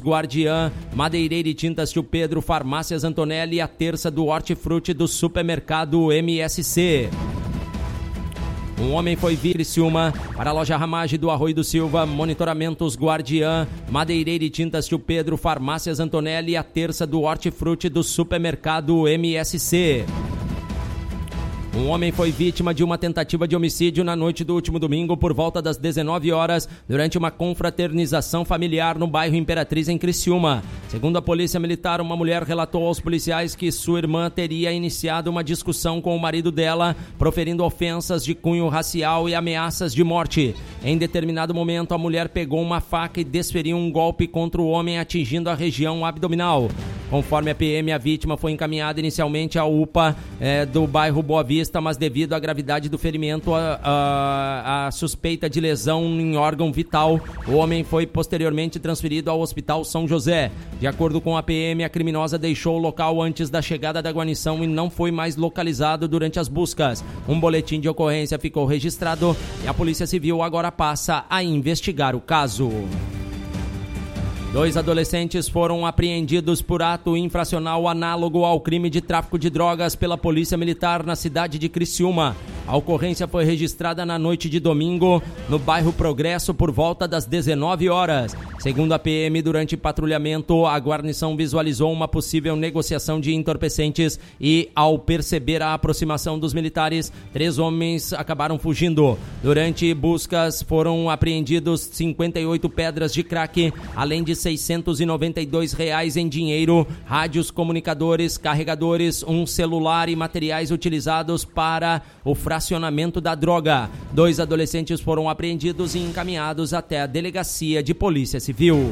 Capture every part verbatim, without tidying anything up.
Guardiã, Madeireira e Tintas Tio Pedro, Farmácias Antonelli e a terça do Hortifruti do Supermercado M S C. Um homem foi vítima em Criciúma para a loja Ramage do Arroio do Silva, Monitoramentos Guardiã, Madeireira e Tintas Tio Pedro, Farmácias Antonelli e a terça do Hortifruti do Supermercado M S C. Um homem foi vítima de uma tentativa de homicídio na noite do último domingo por volta das dezenove horas, durante uma confraternização familiar no bairro Imperatriz, em Criciúma. Segundo a Polícia Militar, uma mulher relatou aos policiais que sua irmã teria iniciado uma discussão com o marido dela, proferindo ofensas de cunho racial e ameaças de morte. Em determinado momento, a mulher pegou uma faca e desferiu um golpe contra o homem, atingindo a região abdominal. Conforme a P M, a vítima foi encaminhada inicialmente à U P A é, do bairro Boa Vista, mas devido à gravidade do ferimento, a, a, a suspeita de lesão em órgão vital, o homem foi posteriormente transferido ao Hospital São José. De acordo com a P M, a criminosa deixou o local antes da chegada da guarnição e não foi mais localizado durante as buscas. Um boletim de ocorrência ficou registrado e a Polícia Civil agora passa a investigar o caso. Dois adolescentes foram apreendidos por ato infracional análogo ao crime de tráfico de drogas pela Polícia Militar na cidade de Criciúma. A ocorrência foi registrada na noite de domingo no bairro Progresso por volta das dezenove horas. Segundo a P M, durante patrulhamento, a guarnição visualizou uma possível negociação de entorpecentes e, ao perceber a aproximação dos militares, três homens acabaram fugindo. Durante buscas, foram apreendidos cinquenta e oito pedras de crack, além de seiscentos e noventa e dois reais em dinheiro, rádios, comunicadores, carregadores, um celular e materiais utilizados para o fracionamento da droga. Dois adolescentes foram apreendidos e encaminhados até a Delegacia de Polícia Civil.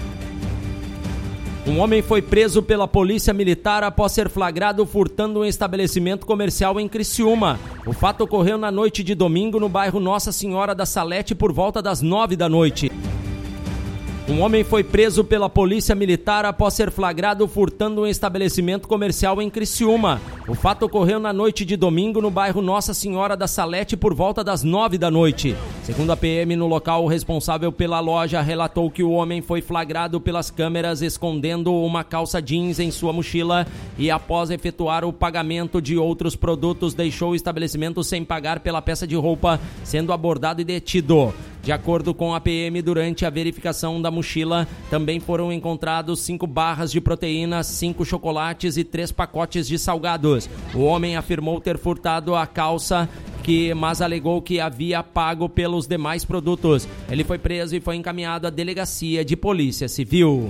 Um homem foi preso pela Polícia Militar após ser flagrado furtando um estabelecimento comercial em Criciúma. O fato ocorreu na noite de domingo no bairro Nossa Senhora da Salete por volta das nove da noite. Um homem foi preso pela Polícia Militar após ser flagrado furtando um estabelecimento comercial em Criciúma. O fato ocorreu na noite de domingo no bairro Nossa Senhora da Salete por volta das nove da noite. Segundo a P M, no local, o responsável pela loja relatou que o homem foi flagrado pelas câmeras escondendo uma calça jeans em sua mochila e, após efetuar o pagamento de outros produtos, deixou o estabelecimento sem pagar pela peça de roupa, sendo abordado e detido. De acordo com a P M, durante a verificação da mochila, também foram encontrados cinco barras de proteína, cinco chocolates e três pacotes de salgados. O homem afirmou ter furtado a calça, que, mas alegou que havia pago pelos demais produtos. Ele foi preso e foi encaminhado à Delegacia de Polícia Civil.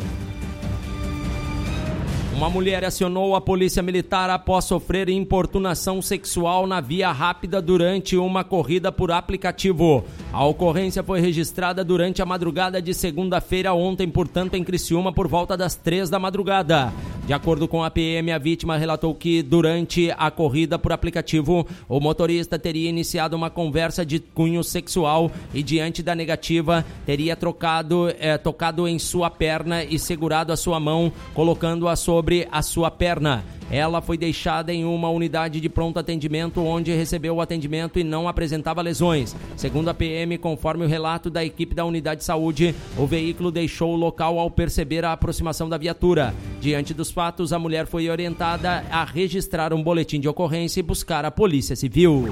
Uma mulher acionou a Polícia Militar após sofrer importunação sexual na via rápida durante uma corrida por aplicativo. A ocorrência foi registrada durante a madrugada de segunda-feira ontem, portanto, em Criciúma, por volta das três da madrugada. De acordo com a P M, a vítima relatou que durante a corrida por aplicativo, o motorista teria iniciado uma conversa de cunho sexual e, diante da negativa, teria trocado, eh, tocado em sua perna e segurado a sua mão, colocando-a sobre a sua perna. Ela foi deixada em uma unidade de pronto atendimento, onde recebeu o atendimento e não apresentava lesões. Segundo a P M, conforme o relato da equipe da unidade de saúde, o veículo deixou o local ao perceber a aproximação da viatura. Diante dos fatos, a mulher foi orientada a registrar um boletim de ocorrência e buscar a Polícia Civil.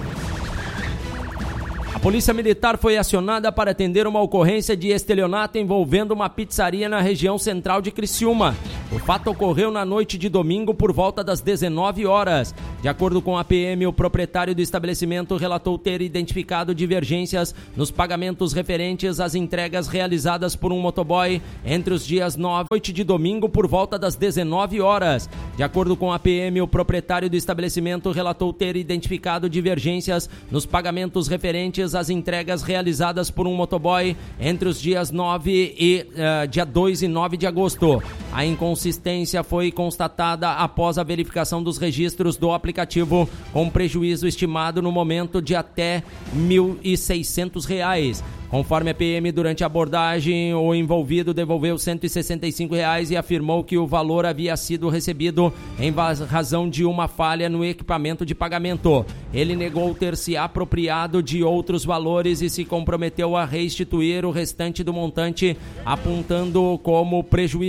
A Polícia Militar foi acionada para atender uma ocorrência de estelionato envolvendo uma pizzaria na região central de Criciúma. O fato ocorreu na noite de domingo por volta das dezenove horas. De acordo com a P M, o proprietário do estabelecimento relatou ter identificado divergências nos pagamentos referentes às entregas realizadas por um motoboy entre os dias nove e noite de domingo por volta das dezenove horas. De acordo com a P M, o proprietário do estabelecimento relatou ter identificado divergências nos pagamentos referentes às entregas realizadas por um motoboy entre os dias nove e uh, dia dois e nove de agosto. A inconsistência foi constatada após a verificação dos registros do aplicativo, com prejuízo estimado no momento de até mil e seiscentos reais. Conforme a P M, durante a abordagem, o envolvido devolveu cento e sessenta e cinco reais e afirmou que o valor havia sido recebido em razão de uma falha no equipamento de pagamento. Ele negou ter se apropriado de outros valores e se comprometeu a restituir o restante do montante, apontando como prejuízo